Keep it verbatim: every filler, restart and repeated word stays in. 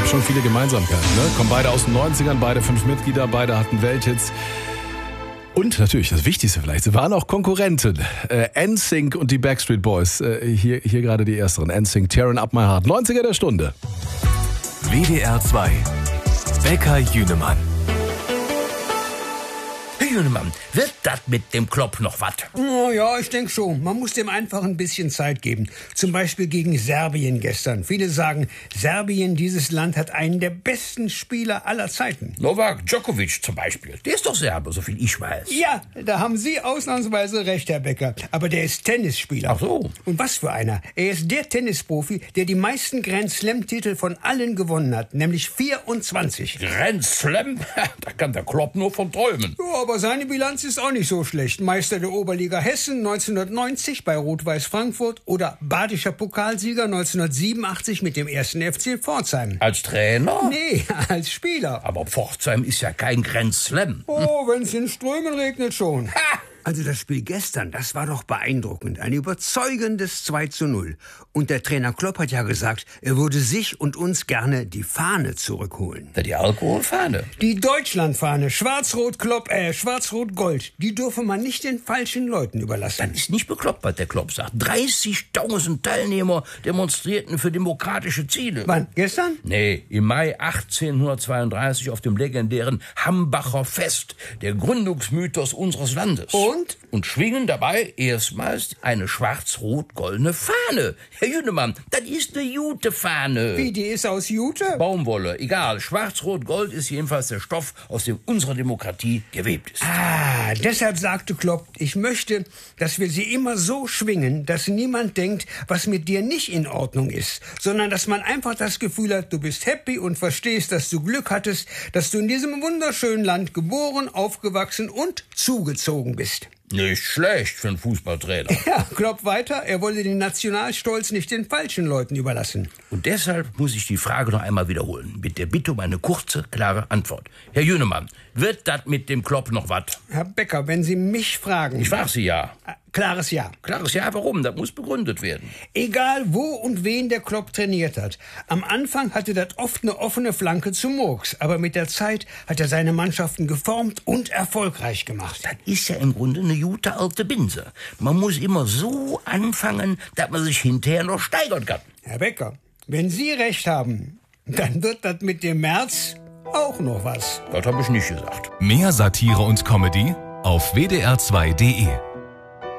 schon viele Gemeinsamkeiten, ne? Kommen beide aus den neunzigern, beide fünf Mitglieder, beide hatten Welthits. Und natürlich, das Wichtigste vielleicht, sie waren auch Konkurrenten. Äh, N Sync und die Backstreet Boys. Äh, hier, hier gerade die ersteren. N Sync, Tearing Up My Heart. neunziger der Stunde. W D R zwei. Bäcker Jünemann. Herr Jünemann, wird das mit dem Klopp noch was? Oh ja, ich denke schon. Man muss dem einfach ein bisschen Zeit geben. Zum Beispiel gegen Serbien gestern. Viele sagen, Serbien, dieses Land, hat einen der besten Spieler aller Zeiten. Novak Djokovic zum Beispiel. Der ist doch Serbe, so viel ich weiß. Ja, da haben Sie ausnahmsweise recht, Herr Becker. Aber der ist Tennisspieler. Ach so. Und was für einer. Er ist der Tennisprofi, der die meisten Grand Slam-Titel von allen gewonnen hat. Nämlich vierundzwanzig. Grand Slam? Da kann der Klopp nur von träumen. Ja, aber seine Bilanz ist auch nicht so schlecht. Meister der Oberliga Hessen neunzehnhundertneunzig bei Rot-Weiß Frankfurt oder badischer Pokalsieger neunzehnhundertsiebenundachtzig mit dem ersten F C Pforzheim. Als Trainer? Nee, als Spieler. Aber Pforzheim ist ja kein Grand Slam. Oh, wenn's in Strömen regnet schon. Ha! Also das Spiel gestern, das war doch beeindruckend. Ein überzeugendes zwei zu null. Und der Trainer Klopp hat ja gesagt, er würde sich und uns gerne die Fahne zurückholen. Die Alkoholfahne? Die Deutschlandfahne, schwarz-rot Klopp, äh, schwarz-rot-gold, die dürfe man nicht den falschen Leuten überlassen. Das ist nicht bekloppt, was der Klopp sagt. dreißigtausend Teilnehmer demonstrierten für demokratische Ziele. Wann? Gestern? Nee, im Mai achtzehnhundertzweiunddreißig auf dem legendären Hambacher Fest, der Gründungsmythos unseres Landes. Und? Und schwingen dabei erstmals eine schwarz-rot-goldene Fahne. Herr Jünemann, das ist eine Jute-Fahne. Wie, die ist aus Jute? Baumwolle, egal. Schwarz-rot-gold ist jedenfalls der Stoff, aus dem unsere Demokratie gewebt ist. Ah, deshalb sagte Klopp, ich möchte, dass wir sie immer so schwingen, dass niemand denkt, was mit dir nicht in Ordnung ist, sondern dass man einfach das Gefühl hat, du bist happy und verstehst, dass du Glück hattest, dass du in diesem wunderschönen Land geboren, aufgewachsen und zugezogen bist. Nicht schlecht für einen Fußballtrainer. Ja, Klopp weiter, er wolle den Nationalstolz nicht den falschen Leuten überlassen. Und deshalb muss ich die Frage noch einmal wiederholen, mit der Bitte um eine kurze, klare Antwort. Herr Jünemann, wird das mit dem Klopp noch was? Herr Becker, wenn Sie mich fragen... Ich frage Sie ja. Klares Ja. Klares Ja, warum? Das muss begründet werden. Egal wo und wen der Klopp trainiert hat. Am Anfang hatte das oft eine offene Flanke zu Murks. Aber mit der Zeit hat er seine Mannschaften geformt und erfolgreich gemacht. Das ist ja im Grunde eine gute alte Binse. Man muss immer so anfangen, dass man sich hinterher noch steigern kann. Herr Becker, wenn Sie recht haben, dann wird das mit dem März auch noch was. Das habe ich nicht gesagt. Mehr Satire und Comedy auf W D R zwei punkt de.